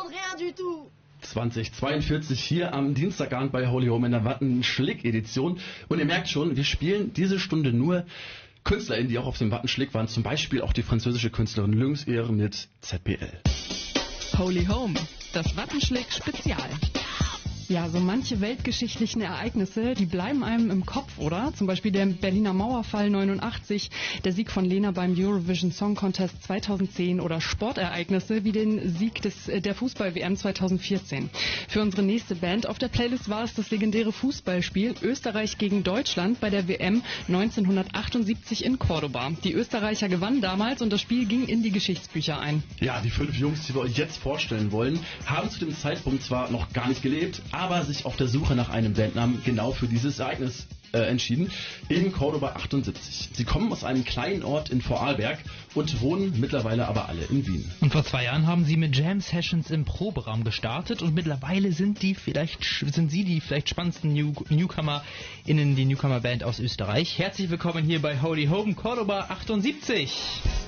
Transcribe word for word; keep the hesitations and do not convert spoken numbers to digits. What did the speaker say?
rien du tout. zwanzig zweiundvierzig hier am Dienstagabend bei Holy Home in der Wattenschlick-Edition. Und ihr merkt schon, wir spielen diese Stunde nur KünstlerInnen, die auch auf dem Wattenschlick waren. Zum Beispiel auch die französische Künstlerin Lynx-Ehre mit Z B L. Holy Home, das Wattenschlick-Spezial. Ja, so manche weltgeschichtlichen Ereignisse, die bleiben einem im Kopf, oder? Zum Beispiel der Berliner Mauerfall neunundachtzig, der Sieg von Lena beim Eurovision Song Contest zweitausendzehn oder Sportereignisse wie den Sieg des, der Fußball-W M zweitausendvierzehn. Für unsere nächste Band auf der Playlist war es das legendäre Fußballspiel Österreich gegen Deutschland bei der W M neunzehnhundertachtundsiebzig in Cordoba. Die Österreicher gewannen damals und das Spiel ging in die Geschichtsbücher ein. Ja, die fünf Jungs, die wir euch jetzt vorstellen wollen, haben zu dem Zeitpunkt zwar noch gar nicht gelebt, aber sich auf der Suche nach einem Bandnamen genau für dieses Ereignis äh, entschieden, in Cordoba achtundsiebzig. Sie kommen aus einem kleinen Ort in Vorarlberg und wohnen mittlerweile aber alle in Wien. Und vor zwei Jahren haben sie mit Jam Sessions im Proberaum gestartet und mittlerweile sind die vielleicht sind sie die vielleicht spannendsten New NewcomerInnen, die Newcomer-Band aus Österreich. Herzlich willkommen hier bei Holy Home Cordoba achtundsiebzig.